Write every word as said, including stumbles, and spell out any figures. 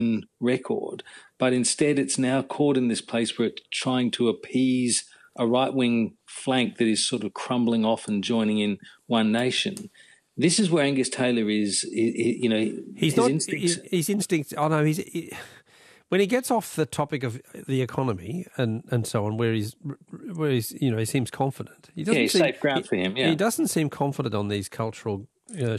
record, but instead it's now caught in this place where it's trying to appease a right-wing flank that is sort of crumbling off and joining in One Nation. This is where Angus Taylor is, you know, he's his not, instincts. His instincts, I know, he's, he, when he gets off the topic of the economy and, and so on, where he's, where he's, you know, he seems confident. He doesn't yeah, seem, safe ground he, for him, yeah. He doesn't seem confident on these cultural uh,